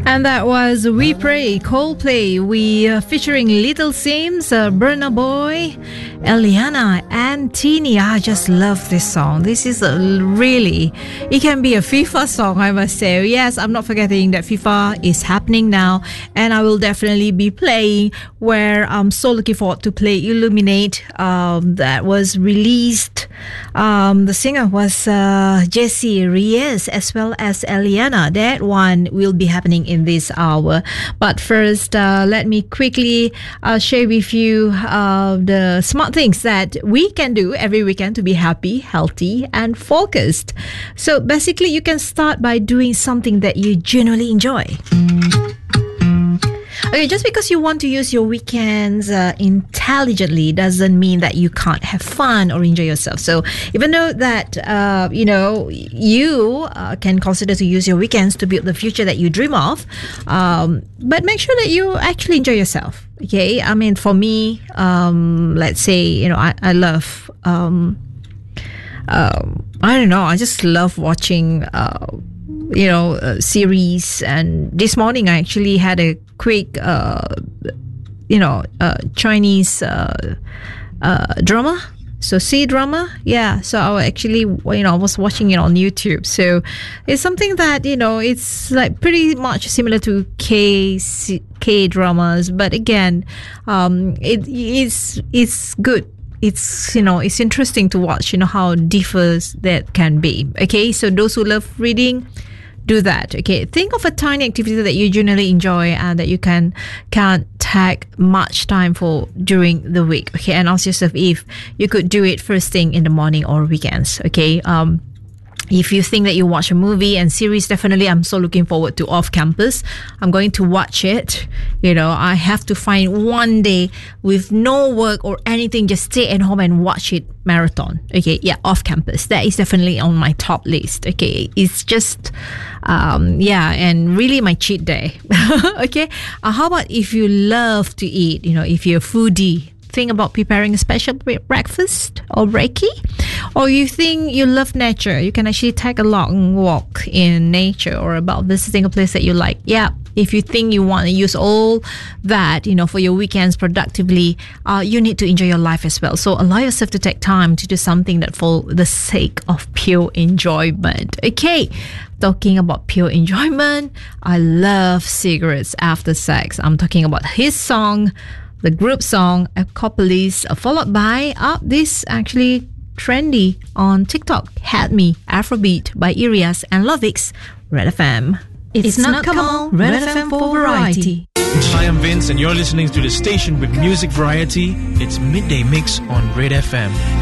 And that was We Pray, Coldplay. We featuring Little Sims, Burna Boy, Eliana, and Tini. I just love this song. This is really, it can be a FIFA song, I must say. Yes, I'm not forgetting that FIFA is happening now, and I will definitely be playing where I'm so looking forward to play Illuminate. That was released. The singer was Jessie Reyes as well as Eliana. That one will be happening in this hour. But first, let me quickly share with you the smart things that we can do every weekend to be happy, healthy, and focused. So basically, you can start by doing something that you genuinely enjoy. Okay, just because you want to use your weekends intelligently doesn't mean that you can't have fun or enjoy yourself. So even though that, you can consider to use your weekends to build the future that you dream of, but make sure that you actually enjoy yourself. Okay, I mean, for me, let's say, I love, I don't know, I just love watching, series. And this morning I actually had a quick, Chinese drama. So C-drama, yeah. So I actually, I was watching it on YouTube. So it's something that, it's like pretty much similar to K-dramas. But again, it's good. It's, it's interesting to watch, how diverse that can be. Okay, so those who love reading, do that. Okay, think of a tiny activity that you generally enjoy and that you can't take much time for during the week. Okay, and ask yourself if you could do it first thing in the morning or weekends. Okay, if you think that you watch a movie and series, definitely I'm so looking forward to Off Campus. I'm going to watch it. I have to find one day with no work or anything, just stay at home and watch it marathon. Okay, yeah, Off Campus. That is definitely on my top list. Okay, it's just, and really my cheat day. Okay, how about if you love to eat, if you're a foodie, think about preparing a special breakfast or brekkie, or you think you love nature, you can actually take a long walk in nature or about visiting a place that you like. Yeah, if you think you want to use all that, for your weekends productively, you need to enjoy your life as well. So allow yourself to take time to do something that for the sake of pure enjoyment. Okay, talking about pure enjoyment, I love Cigarettes After Sex. I'm talking about his song, the group song Acopolis, followed by this actually trendy on TikTok, Had Me, Afrobeat by Irias and Lovix, Red FM. It's not come on, Red FM for variety. Hi, I'm Vince and you're listening to the station with music variety. It's Midday Mix on Red FM.